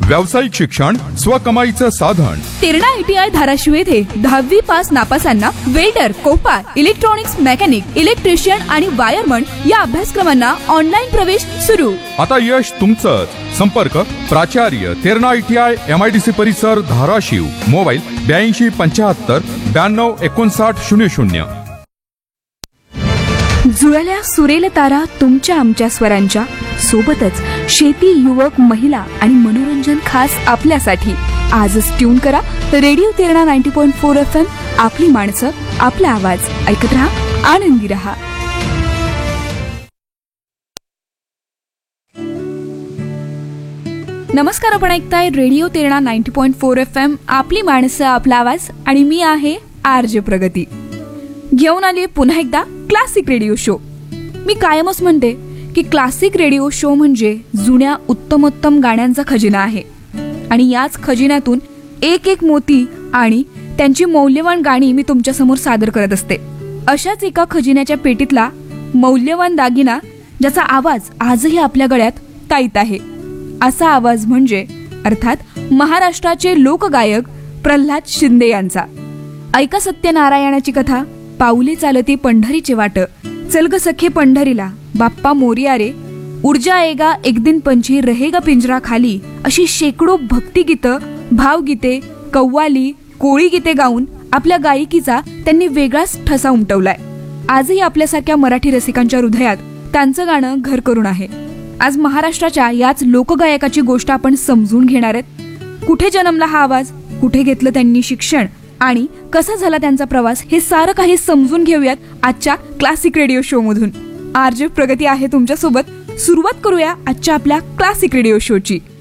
व्यावसायिक शिक्षण स्वकमाईचं साधन. तेरणा ITI धाराशिव येथे 10वी pass नापासांना welder, Kopar, electronics mechanic, electrician आणि वायरमन या अभ्यासक्रमांना ऑनलाईन प्रवेश सुरू. आता यश तुमचंच. संपर्क प्राचार्य तेरणा ITI MIDC परिसर धाराशिव. मोबाईल 82 75 92 59 00. जुळल्या सुरेल तारा तुमच्या आमच्या स्वरांच्या सोबतच शेती, युवक, महिला आणि मनोरंजन खास आपल्यासाठी. आजच ट्यून करा रेडिओ तेरणा 90.4 FM. आपली माणसं, आपला आवाज. ऐकत रहा, आनंदी रहा. नमस्कार, आपण ऐकताय रेडिओ तेरणा 90.4 FM. आपली माणसं, आपला आवाज. आणि मी आहे RJ प्रगती. घेऊन आली पुन्हा एकदा क्लासिक रेडिओ शो. मी कायमच म्हणते की क्लासिक रेडिओ शो म्हणजे जुन्या उत्तमोत्तम गाण्यांचा खजिना आहे. आणि याच खजिन्यातून एक एक मोती आणि त्यांची मौल्यवान गाणी मी तुमच्यासमोर सादर करत असते. अशाच एका खजिन्याच्या पेटीतला मौल्यवान दागिना ज्याचा आवाज आजही आपल्या गळ्यात ताईत आहे. असा आवाज म्हणजे अर्थात महाराष्ट्राचे लोकगायक प्रल्हाद शिंदे यांचा. ऐका सत्यनारायणाची कथा, पाऊले चालती पंढरीचे वाट, चल ग सखे पंढरीला, बाप्पा मोरिया रे, ऊर्जा येगा एक दिन पंछी, रहेगा पिंजरा खाली, अशी शेकडो भक्तिगीतं, भावगीते, कव्वाली, कोळी गीते गाऊन आपल्या गायकीचा त्यांनी वेगळाच ठसा उमटवलाय. आजही आपल्यासारख्या मराठी रसिकांच्या हृदयात त्यांचं गाणं घर करून आहे. आज महाराष्ट्राच्या याच लोकगायकाची गोष्ट आपण समजून घेणार आहेत. कुठे जन्मला हा आवाज, कुठे घेतलं त्यांनी शिक्षण आणि कसा झाला त्यांचा प्रवास, हे सारं काही समजून घेऊयात आजच्या क्लासिक रेडिओ शो मधून. RJ प्रगती आहे तुमच्या सोबत. सुरुवात करूया आजच्या आपल्या क्लासिक रेडिओ शोची.